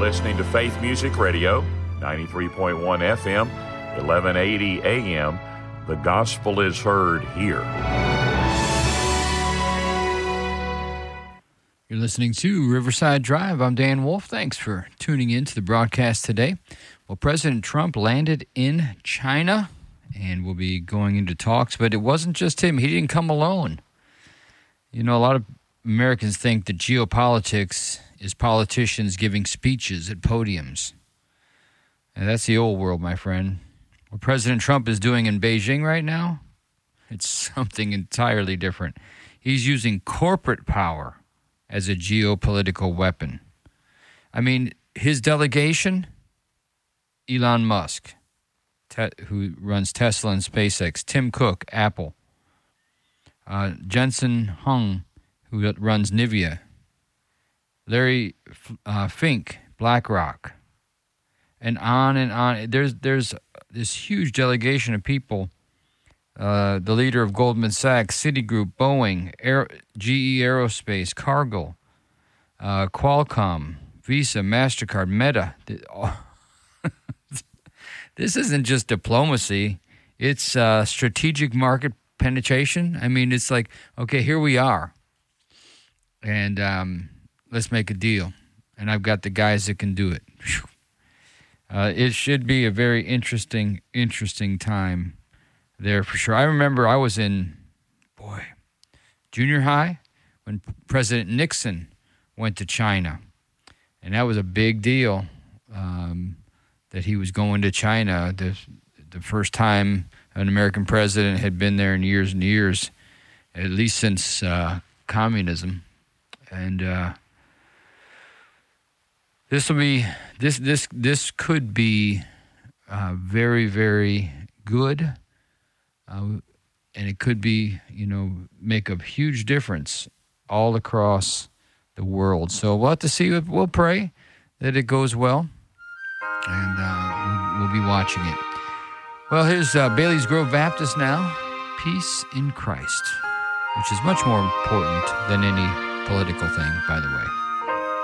listening to Faith Music Radio, 93.1 FM, 1180 AM. The gospel is heard here. You're listening to Riverside Drive. I'm Dan Wolf. Thanks for tuning in to the broadcast today. Well, President Trump landed in China, and we'll be going into talks, but it wasn't just him. He didn't come alone. You know, a lot of Americans think that geopolitics is politicians giving speeches at podiums. And that's the old world, my friend. What President Trump is doing in Beijing right now, it's something entirely different. He's using corporate power as a geopolitical weapon. I mean, his delegation, Elon Musk, who runs Tesla and SpaceX, Tim Cook, Apple, Jensen Huang, who runs Nvidia, Larry Fink, BlackRock, and on and on. There's this huge delegation of people. The leader of Goldman Sachs, Citigroup, Boeing, GE Aerospace, Cargill, Qualcomm, Visa, MasterCard, Meta. This isn't just diplomacy. It's strategic market penetration. I mean, it's like, okay, here we are. And let's make a deal. And I've got the guys that can do it. It should be a very interesting time there for sure. I remember I was in, junior high when President Nixon went to China. And that was a big deal that he was going to China. The first time an American president had been there in years and years, at least since communism. And this could be very, very good, and it could be, make a huge difference all across the world. So we'll have to see. We'll pray that it goes well, and we'll be watching it. Well, here's Bailey's Grove Baptist now, Peace in Christ, which is much more important than any political thing, by the way.